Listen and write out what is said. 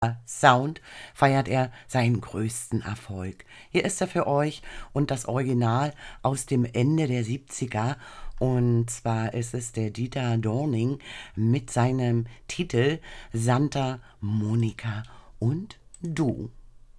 Sound feiert er seinen größten Erfolg. Hier ist er für euch und das Original aus dem Ende der 70er. Und zwar ist es der Dieter Dorning mit seinem Titel Santa Monica und du.